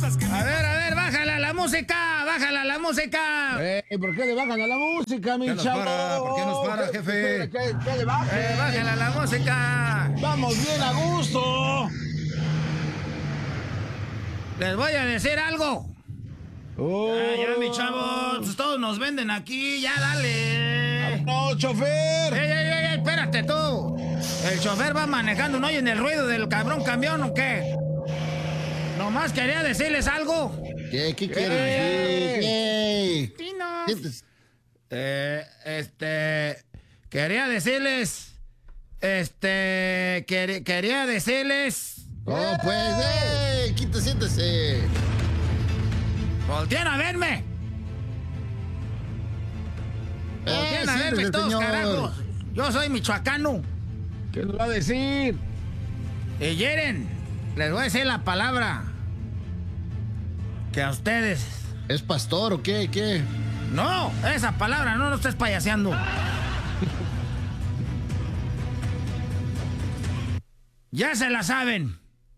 A ver, bájala la música, bájala la música. ¿Por qué le bajan a la música, mi chavo? ¿Por qué nos para, jefe? ¿Qué le bajan? Bájala la música. Vamos bien a gusto. Les voy a decir algo. Ya, mi chavo, pues todos nos venden aquí, ya dale. No, chofer. Ey, espérate tú. ¿El chofer va manejando, no oyen el ruido del cabrón camión o qué? Nomás quería decirles algo. ¿Qué quieres decir? Pinos. Quería decirles. Quería decirles. Oh, pues, siéntese. Volteen a verme. Volteen a verme siéntese, todos, señor. carajos. Yo soy michoacano. ¿Qué nos va a decir? Y Yeren, les voy a decir la palabra. Que a ustedes. ¿Es pastor o qué? ¿Qué? No, esa palabra no estés payaseando. Ya se la saben.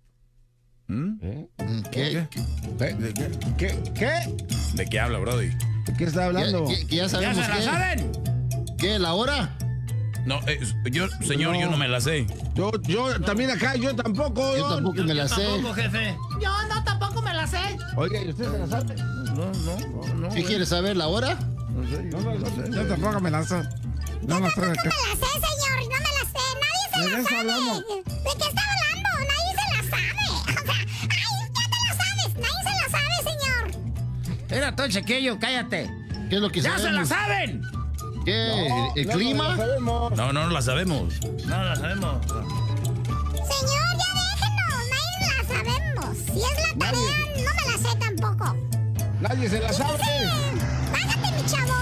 ¿Qué? ¿Qué? ¿De qué habla, Brody? ¿De qué está hablando? ¿Ya Ya sabemos se la qué? saben. ¿Qué? ¿La hora? No, señor, yo no me la sé. Yo también acá, yo tampoco. Yo tampoco me la sé. Tampoco, jefe. Yo no, tampoco me la sé. Oye, ¿y usted se la sabe? No. ¿Qué quieres saber? ¿La hora? No sé. Yo tampoco me la sé. No me sé de qué. No me la sé, señor, no me la sé. Nadie se ¿De la qué está sabe. hablando? ¿De qué está hablando? Nadie se la sabe. O sea, ay, ya te la sabes. Nadie se la sabe, señor. Era todo chiquillo, cállate. ¿Qué es lo que ¡Ya se la sabemos? saben! ¿Qué? ¿El No, clima? No lo sabemos. No la sabemos. No la sabemos. Señor, ya déjenos. Nadie la sabemos. Si es la tarea, no me la sé tampoco. Nadie se la sabe. Bájate, mi chavo.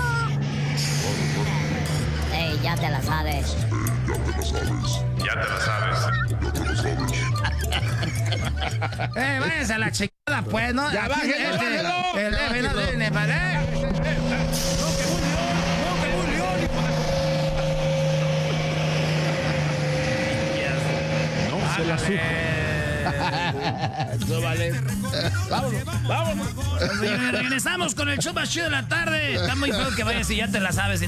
Ey, ya te la sabes. Ya te la sabes. Váyanse a la chingada, pues, ¿no? Ya, Aquí, bájenlo, bájenlo. El jefe no debe ni parar. No se la supo. No vale. Vámonos. Regresamos con el show más chido de la tarde. Está muy feo que vayas y ya te la sabes.